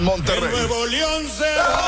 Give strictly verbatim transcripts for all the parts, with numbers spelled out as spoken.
Monterrey. El Nuevo León se...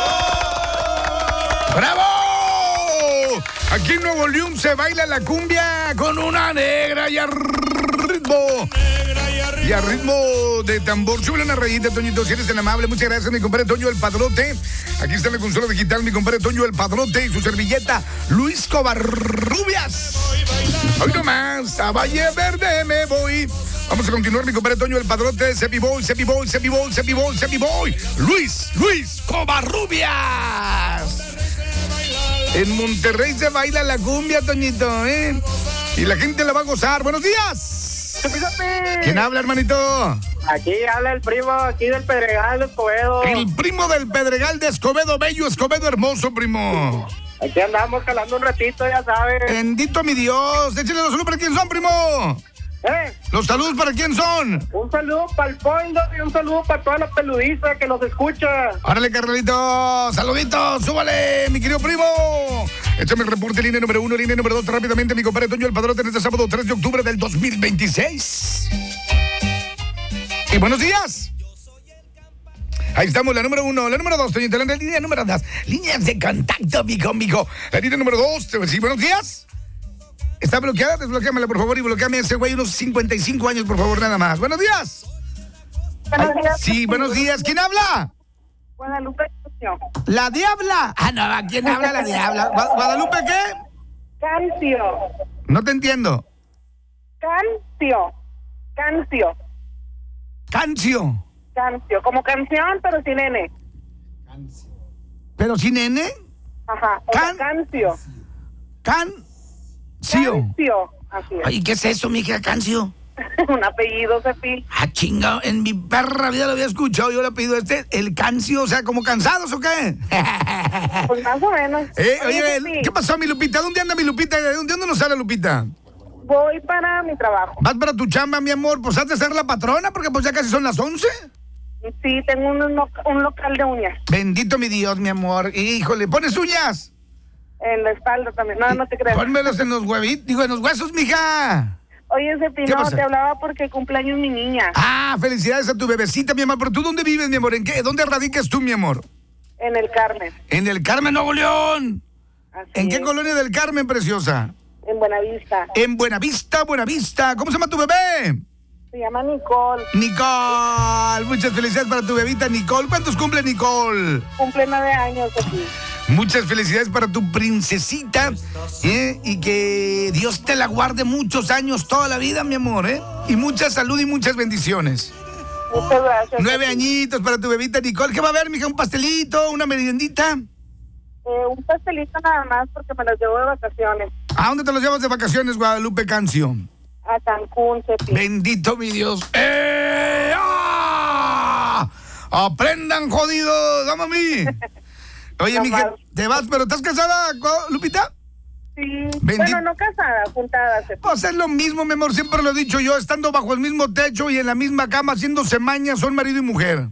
¡Bravo! Aquí en Nuevo León se baila la cumbia con una negra y a ritmo. Y a ritmo de tambor. Súbele una rayita, Toñito, si eres tan amable. Muchas gracias, mi compadre Toño el Padrote. Aquí está en la consola digital, mi compadre Toño el Padrote y su servilleta, Luis Covarrubias. Hoy nomás, a Valle Verde me voy. Vamos a continuar, mi compadre Toño el Padrote, Sepi Boy, Sepi Boy, Sepi Boy, Sepi Boy, Sepi Boy. Luis, Luis Covarrubias. En Monterrey se baila la cumbia, Toñito, ¿eh? Y la gente la va a gozar. ¡Buenos días! ¿Quién habla, hermanito? Aquí habla el primo, aquí del Pedregal de Escobedo. El primo del Pedregal de Escobedo, bello Escobedo hermoso, primo. Aquí andamos calando un ratito, ya sabes. Bendito mi Dios. Échale los saludos para quién son, primo. ¿Eh? Los saludos para quién son. Un saludo para el Pondo y un saludo para toda la peludiza que nos escucha. Órale, carnalito. Saluditos, súbale, mi querido primo. Échame el reporte, línea número uno, línea número dos, rápidamente, mi compadre Toño el Padrote, en este sábado tres de octubre del dos mil veintiséis. Y buenos días. Ahí estamos, la número uno, la número dos, Toñito, la línea número dos. Líneas de contacto, mijo, mijo. La línea número dos, sí, buenos días. ¿Está bloqueada? Desbloquéamela, por favor, y bloqueame a ese güey unos cincuenta y cinco años, por favor, nada más. Buenos días. Buenos días. Sí, buenos días. ¿Quién habla? Guadalupe. La Diabla. Ah, no, ¿quién habla la Diabla? ¿Guadalupe qué? Cancio. No te entiendo. Cancio. Cancio. Cancio. Cancio. Como canción, pero sin N. ¿Pero sin N? Ajá. O Can- sea, Cancio. Cancio. Cancio. Así es. Ay, ¿qué es eso, mija? Cancio. Un apellido, Cepi. Ah, chinga, en mi perra vida lo había escuchado yo el apellido este, el Cancio, o sea, ¿como cansados o qué? Pues más o menos. Eh, oye, Cepi, ¿qué pasó, mi Lupita? ¿Dónde anda mi Lupita? ¿De dónde nos sale Lupita? voy para mi trabajo. ¿Vas para tu chamba, mi amor? Pues has de ser la patrona, porque pues ya casi son las once. Sí, tengo un, lo- un local de uñas. Bendito mi Dios, mi amor. Híjole, ¿pones uñas? En la espalda también. No, no te creas. Pónmelos en los huevitos, digo, en los huesos, mija. Oye, Cepi, ¿Qué no, pasa? te hablaba porque cumpleaños mi niña. Ah, felicidades a tu bebecita, mi amor. ¿Pero tú dónde vives, mi amor? ¿En qué? ¿Dónde radicas tú, mi amor? En el Carmen. En el Carmen, Nuevo León. Así ¿En qué es. colonia del Carmen, preciosa? En Buenavista. En Buenavista, Buenavista. ¿Cómo se llama tu bebé? Se llama Nicole. Nicole. Muchas felicidades para tu bebita, Nicole. ¿Cuántos cumple Nicole? Cumple nueve años, Cepi. Muchas felicidades para tu princesita, ¿eh? Y que Dios te la guarde muchos años, toda la vida, mi amor, ¿eh? Y mucha salud y muchas bendiciones. Muchas gracias. Nueve Cepi. añitos para tu bebita, Nicole. ¿Qué va a haber, mija? ¿Un pastelito? ¿Una meriendita? Eh, un pastelito nada más porque me las llevo de vacaciones. ¿A dónde te los llevas de vacaciones, Guadalupe Cancio? A Cancún, Cepi. Bendito mi Dios. ¡Eh! ¡Ah! ¡Aprendan, jodidos! ¡Vamos a mí! Oye, No mija, mal. te vas, pero ¿estás casada, Gua- Lupita? Sí. Bendi- Bueno, no casada, juntada, Cepi. Pues es lo mismo, mi amor, siempre lo he dicho yo, estando bajo el mismo techo y en la misma cama, haciéndose mañas, son marido y mujer.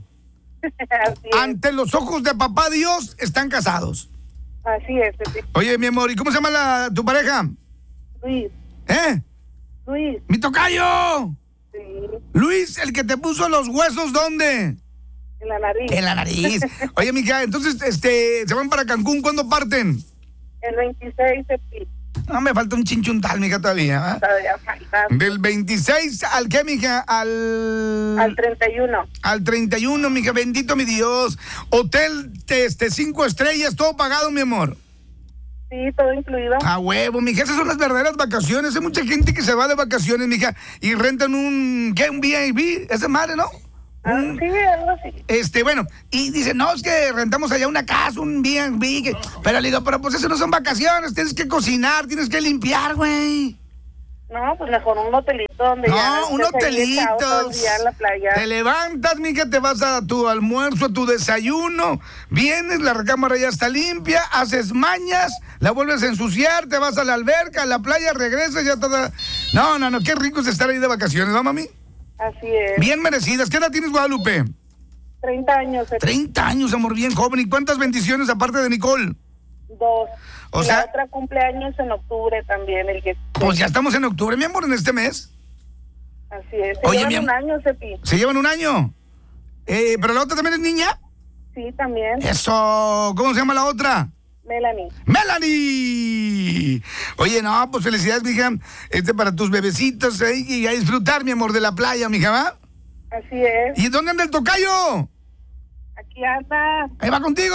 Así es. Ante los ojos de papá Dios, están casados. Así es, Cepi. Oye, mi amor, ¿y cómo se llama la, tu pareja? Luis. ¿Eh? Luis. ¡Mi tocayo! Sí. Luis, el que te puso los huesos, ¿dónde? En la nariz. En la nariz. Oye, mija, entonces, este, ¿se van para Cancún? ¿Cuándo parten? El veintiséis, Cepi. No, me falta un chinchuntal, mija, todavía. ¿eh? Todavía falta. Del veintiséis al qué, mija, al... Al treinta y uno. Al treinta y uno, mija, bendito mi Dios. Hotel, este, cinco estrellas, todo pagado, mi amor. Sí, todo incluido. A huevo, mija, esas son las verdaderas vacaciones. Hay mucha gente que se va de vacaciones, mija, y rentan un, ¿qué? Un V I P, esa madre, ¿no? Ah, Un- sí, algo así. Este, bueno, y dice, no, es que rentamos allá una casa, un B and B, que... pero le digo, pero pues eso no son vacaciones, tienes que cocinar, tienes que limpiar, güey. No, pues mejor un hotelito donde ya No, un estés ahí hotelito. echado todo el día en la playa. Te levantas, mija, te vas a tu almuerzo, a tu desayuno, vienes, la recámara ya está limpia, haces mañas, la vuelves a ensuciar, te vas a la alberca, a la playa, regresas, ya toda... No, no, no, qué rico es estar ahí de vacaciones, ¿no, mami? Así es. Bien merecidas. ¿Qué edad tienes, Guadalupe? treinta años, Cepi. treinta años, amor, bien joven. ¿Y cuántas bendiciones aparte de Nicole? Dos. O Y sea- la otra cumpleaños en octubre también, el que... Pues ya estamos en octubre, mi amor, en este mes. Así es. Se Oye, llevan mi am- un año, Cepi. ¿Se llevan un año? Eh, ¿Pero la otra también es niña? Sí, también. Eso. ¿Cómo se llama la otra? Melanie. ¡Melanie! Oye, no, pues felicidades, mija. Este para tus bebecitos, ¿eh? Y a disfrutar, mi amor, de la playa, mija, ¿va? Así es. ¿Y dónde anda el tocayo? Aquí anda. Ahí va contigo.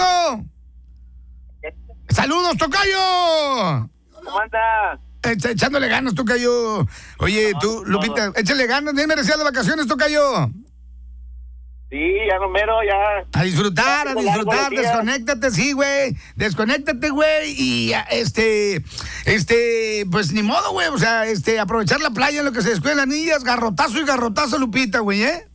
¡Saludos, tocayo! ¿Cómo anda? Echa- echándole ganas, tocayo. Oye, No, tú, no, Lupita, échale ganas. Bien merecidas las vacaciones, tocayo. Sí, ya no mero, ya. A disfrutar, a Ya, disfrutar, largo los días. desconéctate, sí, güey, desconéctate, güey, y ah, este, este, pues ni modo, güey, o sea, este, aprovechar la playa en lo que se descuiden las niñas, garrotazo y garrotazo, Lupita, güey, ¿eh?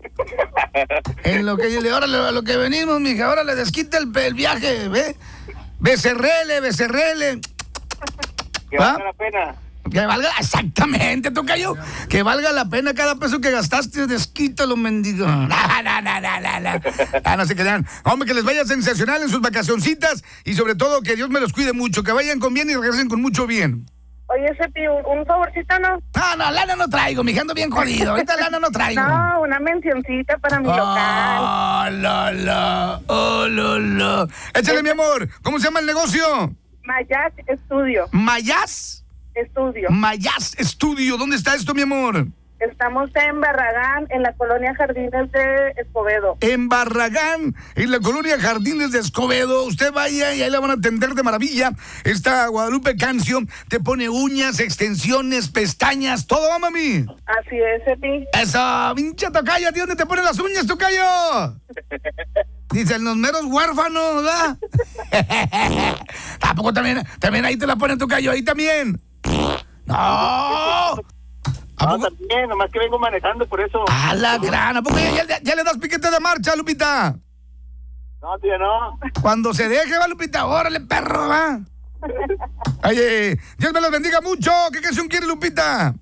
En lo que, ahora a lo que venimos, mija, ahora le desquita el, el viaje, ¿ve? Becerrele, becerrele. Que ¿Va? valga la pena. Que valga, exactamente, tocayo. Que valga la pena cada peso que gastaste, desquítalo, mendigo. No, no, no, no, no, no. Ah, no se crean. Hombre, que les vaya sensacional en sus vacacioncitas y sobre todo que Dios me los cuide mucho, que vayan con bien y regresen con mucho bien. Oye, Cepi, un, un favorcito, ¿no? No, no, lana no traigo, mi ando bien jodido. Ahorita lana no traigo. No, una mencioncita para mi local. Oh, la, la, oh, la, la. Échale, mi amor. ¿Cómo se llama el negocio? Mayas Estudio. Mayas. Estudio. Mayas Estudio. ¿Dónde está esto, mi amor? Estamos en Barragán, en la colonia Jardines de Escobedo. En Barragán, en la colonia Jardines de Escobedo. Usted vaya y ahí la van a atender de maravilla. Esta Guadalupe Cancio te pone uñas, extensiones, pestañas, todo, ¿va, mami? Así es, Cepi. Eso, pinche tocayo, ¿a ti dónde te ponen las uñas, tocayo? Dicen los meros huérfanos, ¿verdad? Tampoco también, también ahí te la ponen, tocayo, ahí también. No. ¿A No, poco? también, nomás que vengo manejando, por eso. A la gran, ¿a poco ya, ya- ya le das piquete de marcha, Lupita? No, tío, no. Cuando se deje, va, Lupita, órale, perro, va. Oye, Dios me los bendiga mucho. ¿Qué canción quiere, Lupita?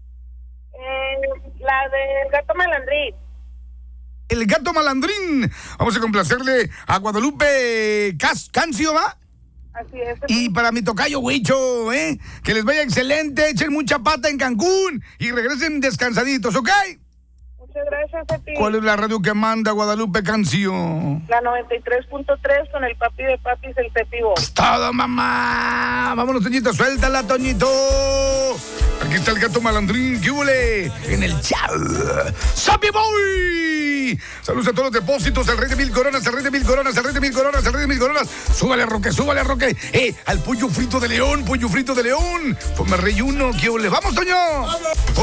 Eh, la del gato malandrín. El gato malandrín. Vamos a complacerle a Guadalupe Cas Cancio, ¿va? Así es. Y para mi tocayo Huicho, ¿eh? Que les vaya excelente, echen mucha pata en Cancún y regresen descansaditos, ¿ok? Muchas gracias, Cepi. ¿Cuál es la radio que manda Guadalupe Cancio? La noventa y tres punto tres con el papi de papis, el Pepivo. Es todo, mamá. Vámonos, Toñito, suéltala, Toñito. Aquí está el gato malandrín, ¿qué huele? En el chat. ¡Sapi Boy! Saludos a todos los depósitos, al rey de mil coronas, al rey de mil coronas, al rey de mil coronas, al rey de mil coronas. Súbale, Roque, súbale, Roque. Eh, al pollo frito de león, pollo frito de león. Ponme rey uno, ¿qué huele? ¡Vamos, Toño!